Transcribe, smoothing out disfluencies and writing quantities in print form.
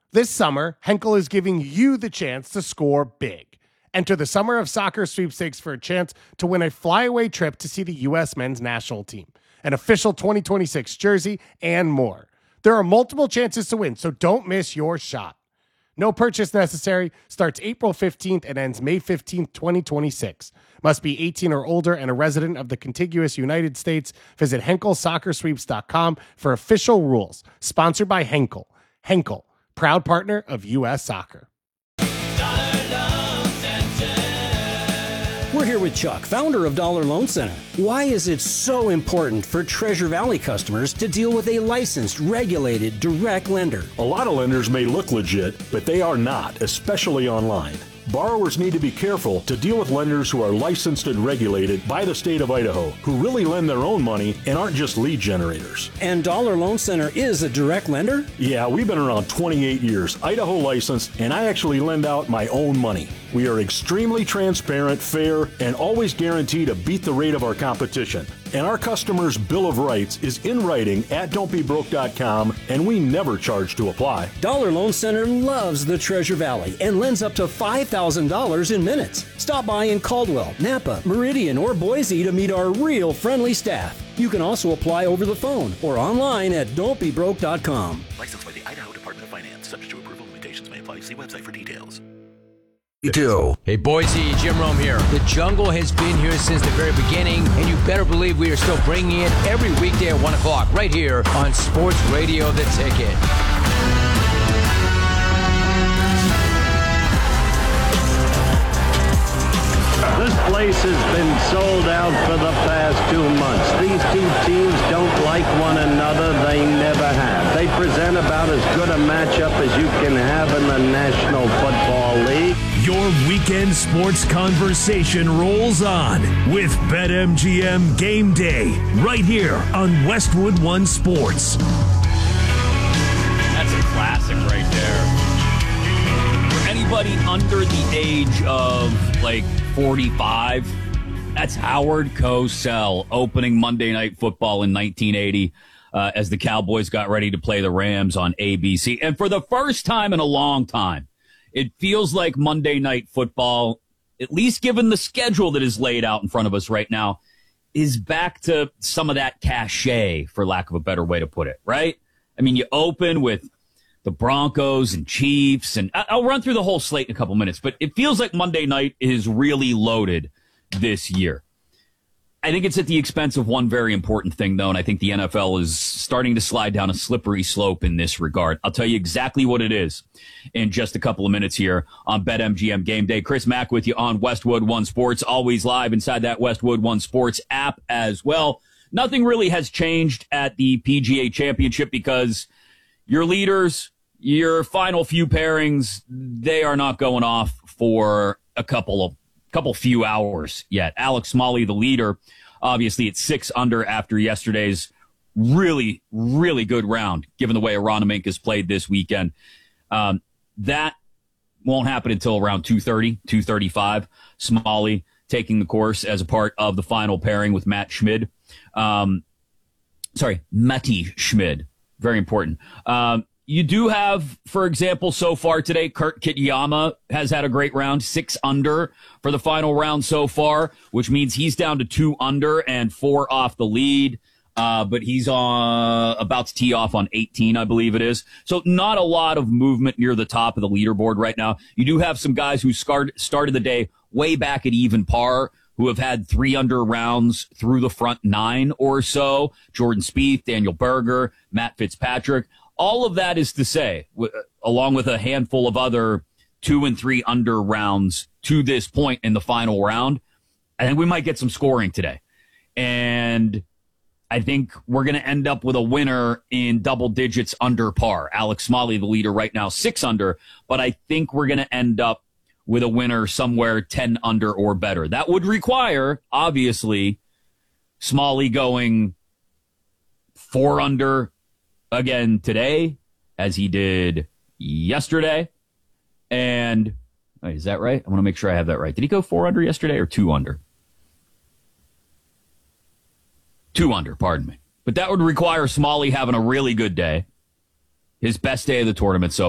This summer, Henkel is giving you the chance to score big. Enter the Summer of Soccer sweepstakes for a chance to win a flyaway trip to see the U.S. men's national team, an official 2026 jersey, and more. There are multiple chances to win, so don't miss your shot. No purchase necessary. Starts April 15th and ends May 15th, 2026. Must be 18 or older and a resident of the contiguous United States. Visit HenkelSoccerSweeps.com for official rules. Sponsored by Henkel. Henkel, proud partner of U.S. Soccer. We're here with Chuck, founder of Dollar Loan Center. Why is it so important for Treasure Valley customers to deal with a licensed, regulated, direct lender? A lot of lenders may look legit, but they are not, especially online. Borrowers need to be careful to deal with lenders who are licensed and regulated by the state of Idaho, who really lend their own money and aren't just lead generators. And Dollar Loan Center is a direct lender? Yeah, we've been around 28 years, Idaho licensed, and I actually lend out my own money. We are extremely transparent, fair, and always guarantee to beat the rate of our competition. And our customers' Bill of Rights is in writing at don'tbebroke.com, and we never charge to apply. Dollar Loan Center loves the Treasure Valley and lends up to $5,000 in minutes. Stop by in Caldwell, Napa, Meridian, or Boise to meet our real friendly staff. You can also apply over the phone or online at don'tbebroke.com. Licensed by the Idaho Department of Finance. Subject to approval, limitations may apply. See website for details. Hey Boise, Jim Rome here. The Jungle has been here since the very beginning, and you better believe we are still bringing it every weekday at 1 o'clock right here on Sports Radio The Ticket. This place has been sold out for the past 2 months. These two teams don't like one another. They never have. They present about as good a matchup as you can have in the National Football League. Your weekend sports conversation rolls on with BetMGM Game Day right here on Westwood One Sports. That's a classic right there. For anybody under the age of like 45, that's Howard Cosell opening Monday Night Football in 1980 as the Cowboys got ready to play the Rams on ABC. And for the first time in a long time, it feels like Monday Night Football, at least given the schedule that is laid out in front of us right now, is back to some of that cachet, for lack of a better way to put it, right? I mean, you open with the Broncos and Chiefs, and I'll run through the whole slate in a couple minutes, but it feels like Monday night is really loaded this year. I think it's at the expense of one very important thing, though, and I think the NFL is starting to slide down a slippery slope in this regard. I'll tell you exactly what it is in just a couple of minutes here on BetMGM Game Day. Chris Mack with you on Westwood One Sports, always live inside that Westwood One Sports app as well. Nothing really has changed at the PGA Championship because your leaders, your final few pairings, they are not going off for a couple few hours yet. Alex Smalley, the leader, obviously at 6 under after yesterday's really, really good round, given the way Aronimink has played this weekend. That won't happen until around 2:30, 2:35. Smalley taking the course as a part of the final pairing with Matty Schmid. Very important. You do have, for example, so far today, Kurt Kitayama has had a great round, 6 under for the final round so far, which means he's down to 2 under and 4 off the lead. But he's about to tee off on 18, I believe it is. So not a lot of movement near the top of the leaderboard right now. You do have some guys who started the day way back at even par, who have had 3 under rounds through the front 9 or so. Jordan Spieth, Daniel Berger, Matt Fitzpatrick. All of that is to say, along with a handful of other 2 and 3 under rounds to this point in the final round, I think we might get some scoring today. And I think we're going to end up with a winner in double digits under par. Alex Smalley, the leader right now, 6 under, but I think we're going to end up with a winner somewhere 10 under or better. That would require, obviously, Smalley going 4 under again today, as he did yesterday. And wait, is that right? I want to make sure I have that right. Did he go 4 under yesterday or 2 under? 2 under, pardon me. But that would require Smalley having a really good day, his best day of the tournament so